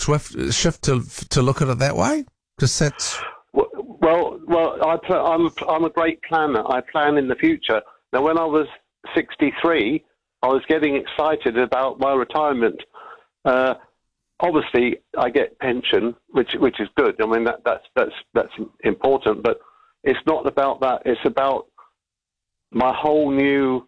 shift to look at it that way? Because that's... Well, I'm a great planner. I plan in the future. Now, when I was 63, I was getting excited about my retirement. Obviously, I get pension, which is good. I mean, that's important. But it's not about that. It's about my whole new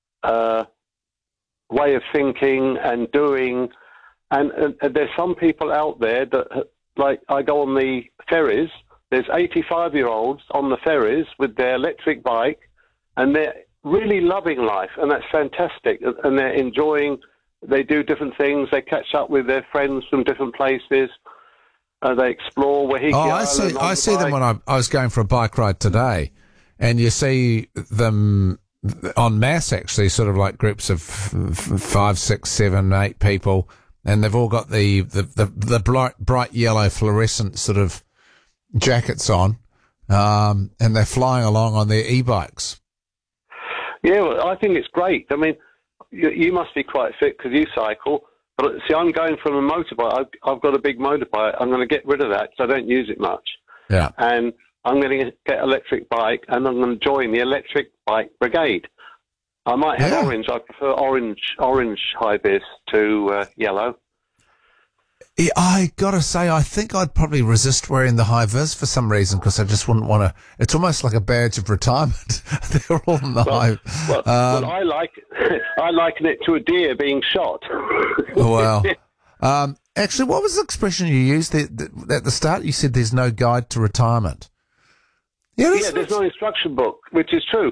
way of thinking and doing. And there's some people out there that, like, I go on the ferries. There's 85-year-olds on the ferries with their electric bike, and they're really loving life, and that's fantastic. And they're enjoying. They do different things. They catch up with their friends from different places. They explore Wahiki Island. I see them when I was going for a bike ride today, and you see them en masse, actually, sort of like groups of 5, 6, 7, 8 people, and they've all got the bright yellow fluorescent sort of jackets on, and they're flying along on their e-bikes. Yeah, well, I think it's great. I mean, you must be quite fit because you cycle. But see, I'm going from a motorbike. I've got a big motorbike. I'm going to get rid of that because I don't use it much. Yeah. And I'm going to get an electric bike, and I'm going to join the electric bike brigade. I might have orange. I prefer orange high vis to yellow. Yeah, I gotta say, I think I'd probably resist wearing the high vis for some reason because I just wouldn't want to. It's almost like a badge of retirement. They're all in the high. Well, I liken it to a deer being shot. Well, actually, what was the expression you used at the start? You said there's no guide to retirement. Yeah, there's no instruction book, which is true.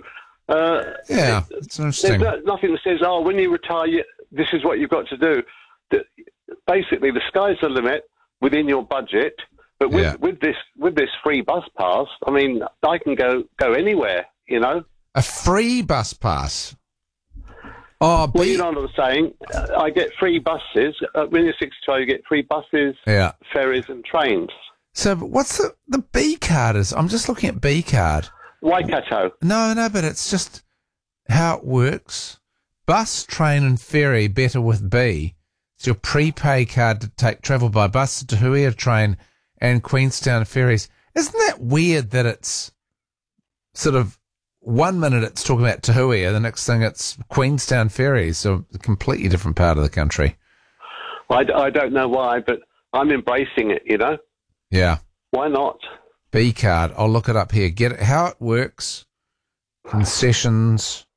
It's interesting. There's nothing that says, when you retire, this is what you've got to do. Basically, the sky's the limit within your budget. But with this free bus pass, I mean, I can go anywhere. You know, a free bus pass. Oh, well, you know what I'm saying. I get free buses. When you're 65, you get free buses, ferries, and trains. So, what's the B card? I'm just looking at B card. Waikato. No, but it's just how it works. Bus, train, and ferry better with B. It's your prepay card to travel by bus to Te Huia train and Queenstown ferries. Isn't that weird that it's sort of 1 minute it's talking about Te Huia, the next thing it's Queenstown ferries, so a completely different part of the country. I don't know why, but I'm embracing it, you know? Yeah. Why not? B card. I'll look it up here. Get it, how it works. Concessions.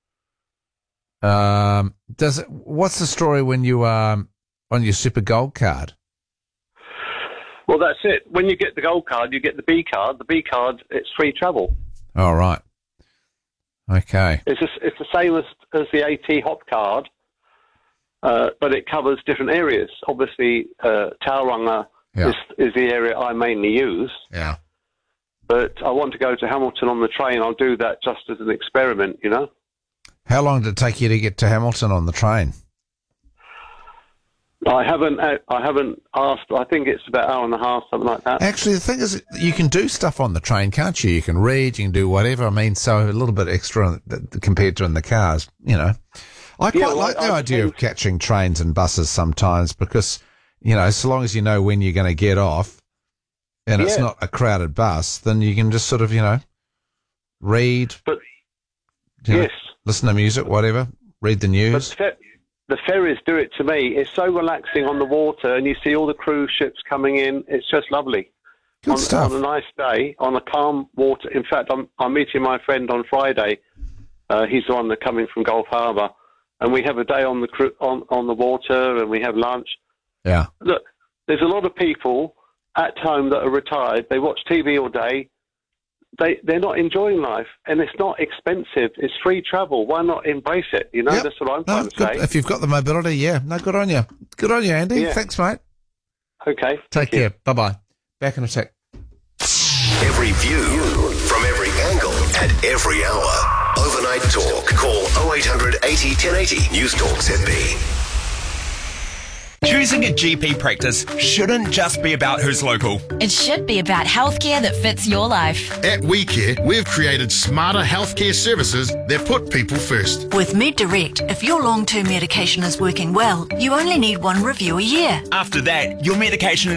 What's the story when you on your Super Gold card? Well, that's it. When you get the Gold card, you get the B card. The B card, it's free travel. All right. Okay. It's the same as the AT Hop card, but it covers different areas. Obviously, Tauranga is the area I mainly use. Yeah. But I want to go to Hamilton on the train. I'll do that just as an experiment, you know. How long did it take you to get to Hamilton on the train? I haven't asked. I think it's about an hour and a half, something like that. Actually, the thing is, you can do stuff on the train, can't you? You can read, you can do whatever. I mean, so a little bit extra compared to in the cars, you know. I quite like the idea of catching trains and buses sometimes because, you know, so long as you know when you're going to get off and it's not a crowded bus, then you can just sort of, you know, read, listen to music, whatever, read the news. But the ferries do it to me. It's so relaxing on the water, and you see all the cruise ships coming in. It's just lovely. Good stuff. On a nice day, on a calm water. In fact, I'm meeting my friend on Friday. He's the one that's coming from Gulf Harbour, and we have a day on the water, and we have lunch. Yeah. Look, there's a lot of people at home that are retired. They watch TV all day. They're not enjoying life, and it's not expensive. It's free travel. Why not embrace it? You know, that's what I'm trying to say. If you've got the mobility, good on you. Good on you, Andy. Yeah. Thanks, mate. Okay. Take care. Bye-bye. Back in a sec. Every view from every angle at every hour. Overnight Talk. Call 0800 80 1080 News Talk ZB. Choosing a GP practice shouldn't just be about who's local. It should be about healthcare that fits your life. At WeCare, we've created smarter healthcare services that put people first. With MedDirect, if your long-term medication is working well, you only need one review a year. After that, your medication